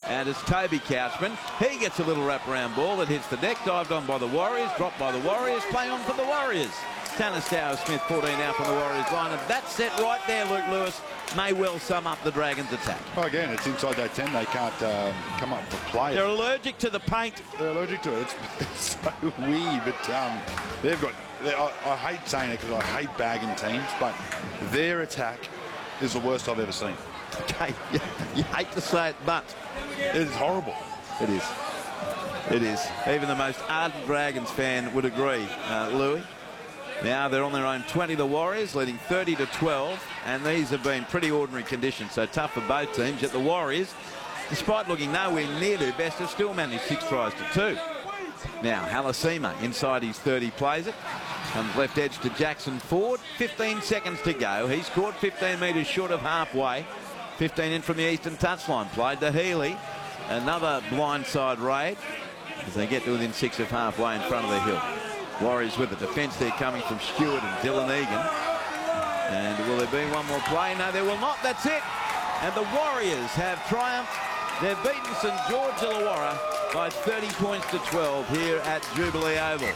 And it's Toby Couchman. He gets a little wraparound ball that hits the deck, dived on by the Warriors, dropped by the Warriors, play on for the Warriors. Tanner Stowers-Smith 14 out from the Warriors line, and that set right there, Luke Lewis, may well sum up the Dragons' attack. Oh, again, it's inside that 10. They can't come up with play. They're allergic to the paint. They're allergic to it. It's so weird, but they've got... I hate saying it because I hate bagging teams, but their attack is the worst I've ever seen. Okay, you hate to say it, but it is horrible. It is. It is. Even the most ardent Dragons fan would agree, Louis. Now they're on their own 20, the Warriors, leading 30-12, and these have been pretty ordinary conditions, so tough for both teams. Yet the Warriors, despite looking nowhere near their best, have still managed 6 tries to 2. Now Halasima inside his 30 plays it. Comes left edge to Jackson Ford. 15 seconds to go. He scored 15 metres short of halfway. 15 in from the eastern touchline. Played to Healy. Another blindside raid as they get to within 6 of halfway in front of the hill. Warriors with the defence there coming from Stewart and Dylan Egan. And will there be one more play? No, there will not. That's it. And the Warriors have triumphed. They've beaten St George Illawarra by 30 points to 12 here at Jubilee Oval.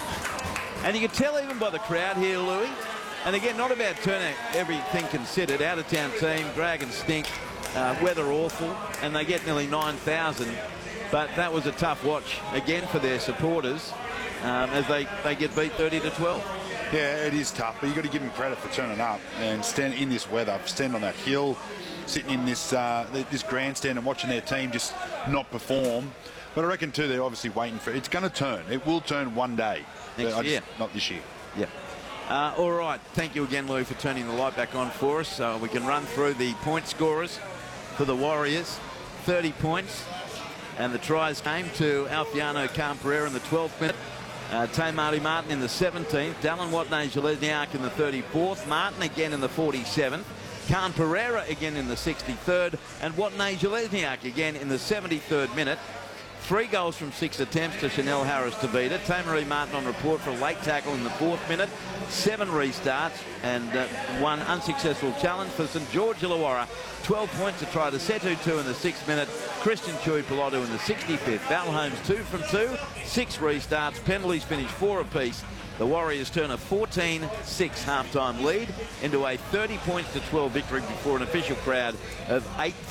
And you can tell even by the crowd here, Louis, and again, not about turnout, everything considered. Out-of-town team, Dragons stink, weather awful, and they get nearly 9,000. But that was a tough watch, again, for their supporters as they get beat 30-12. Yeah, it is tough, but you've got to give them credit for turning up and stand in this weather, stand on that hill, sitting in this grandstand and watching their team just not perform. But I reckon, too, they're obviously waiting for it. It's going to turn. It will turn one day. Next year. Not this year. Yeah. All right. Thank you again, Lou, for turning the light back on for us so we can run through the point scorers for the Warriors. 30 points. And the tries came to Alfiano Khan-Pereira in the 12th minute. Marty Martin in the 17th. Dallin Watney-Jelezniak in the 34th. Martin again in the 47th. Khan-Pereira again in the 63rd. And Watney-Jelezniak again in the 73rd minute. 3 goals from 6 attempts to Chanel Harris-Tavita. Tamaree Martin on report for a late tackle in the 4th minute. 7 restarts and 1 unsuccessful challenge for St George Illawarra. 12 points to try to Setu 2 in the 6th minute. Christian Chui-Pilotu in the 65th. Val Holmes 2 from 2. 6 restarts. Penalties finished 4 apiece. The Warriors turn a 14-6 half-time lead into a 30 points to 12 victory before an official crowd of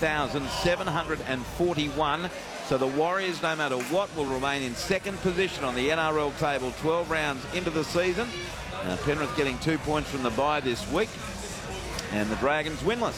8,741. So the Warriors, no matter what, will remain in 2nd position on the NRL table 12 rounds into the season. Penrith getting 2 points from the bye this week. And the Dragons winless.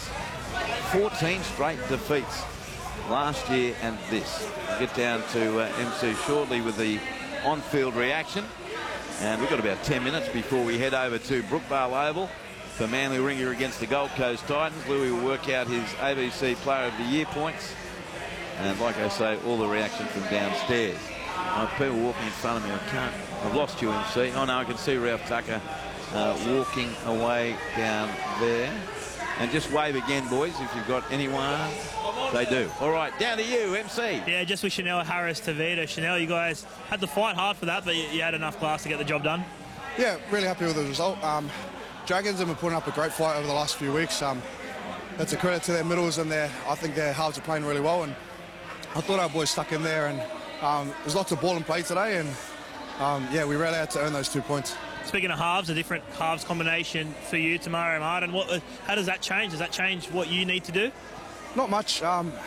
14 straight defeats last year and this. We'll get down to MC shortly with the on-field reaction. And we've got about 10 minutes before we head over to Brookvale Oval for Manly Ringer against the Gold Coast Titans. Louis will work out his ABC Player of the Year points. And like I say, all the reaction from downstairs. People walking in front of me. I've lost you, MC. Oh no, I can see Ralph Tucker walking away down there. And just wave again, boys, if you've got anyone. They do. All right, down to you, MC. Yeah, just with Chanel Harris-Tavita. Chanel, you guys had to fight hard for that, but you had enough class to get the job done. Yeah, really happy with the result. Dragons have been putting up a great fight over the last few weeks. That's a credit to their middles, and I think their halves are playing really well. And I thought our boys stuck in there, and there's lots of ball and play today, and yeah, we really had to earn those 2 points. Speaking of halves, a different halves combination for you tomorrow, Martin. How does that change? Does that change what you need to do? Not much.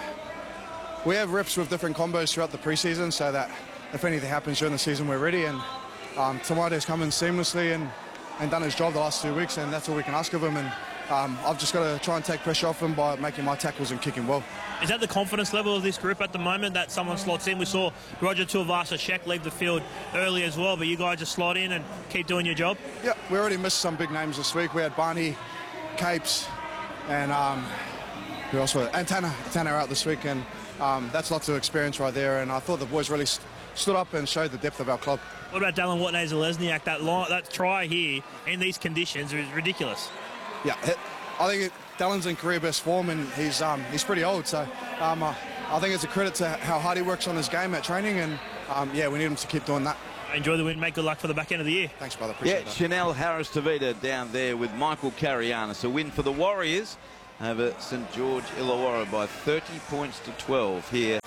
We have reps with different combos throughout the preseason, so that if anything happens during the season, we're ready. And Tamate's come in seamlessly and done his job the last 2 weeks, and that's all we can ask of him. And I've just got to try and take pressure off him by making my tackles and kicking well. Is that the confidence level of this group at the moment, that someone slots in? We saw Roger Tuivasa-Sheck leave the field early as well, but you guys just slot in and keep doing your job? Yeah, we already missed some big names this week. We had Barney, Capes, and who else was it? And Tanner out this week, and that's lots of experience right there, and I thought the boys really stood up and showed the depth of our club. What about Dallin Watney-Jelezniak? That try here in these conditions is ridiculous. Yeah, I think Dallin's in career best form, and he's pretty old, so I think it's a credit to how hard he works on his game at training, and yeah, we need him to keep doing that. Enjoy the win, mate. Good luck for the back end of the year. Thanks, brother. Appreciate that. Chanel Harris-Tavita down there with Michael Carianis. A win for the Warriors over St George Illawarra by 30 points to 12 here.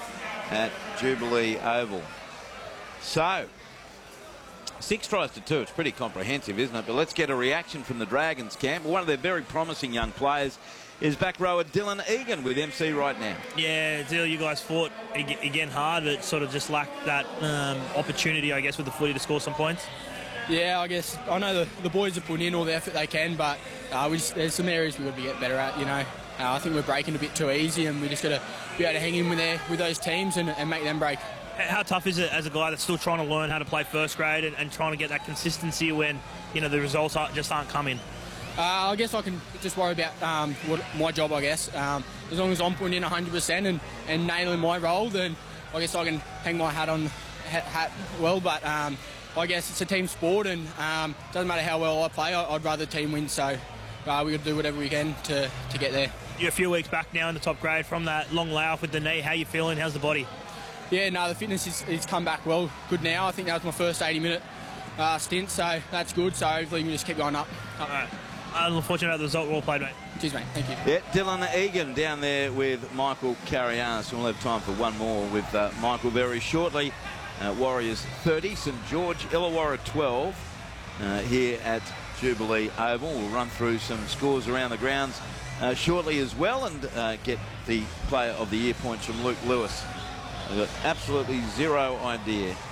at Jubilee Oval. So, 6 tries to 2. It's pretty comprehensive, isn't it? But let's get a reaction from the Dragons camp. One of their very promising young players is back rower Dylan Egan with MC right now. Yeah, Dill, you guys fought again hard, but sort of just lacked that opportunity, I guess, with the footy to score some points. Yeah, I guess I know the boys are putting in all the effort they can, but there's some areas we've got to get better at, you know. I think we're breaking a bit too easy, and we just got to be able to hang in with those teams and make them break. How tough is it as a guy that's still trying to learn how to play first grade and trying to get that consistency when, you know, the results just aren't coming? I guess I can just worry about my job, I guess. As long as I'm putting in 100% and nailing my role, then I guess I can hang my hat well. But I guess it's a team sport, and doesn't matter how well I play, I'd rather the team win. So we've got to do whatever we can to get there. You're a few weeks back now in the top grade from that long layoff with the knee. How you feeling? How's the body? Yeah, no, the fitness is come back well. Good now. I think that was my first 80-minute stint, so that's good. So hopefully we can just keep going up. All right. I'm unfortunate about the result. Well played, mate. Cheers, mate. Thank you. Yeah, Dylan Egan down there with Michael Carrianas. So we'll have time for one more with Michael very shortly. Warriors 30, St George Illawarra 12 here at Jubilee Oval. We'll run through some scores around the grounds shortly as well, and get the Player of the Year points from Luke Lewis. I've got absolutely zero idea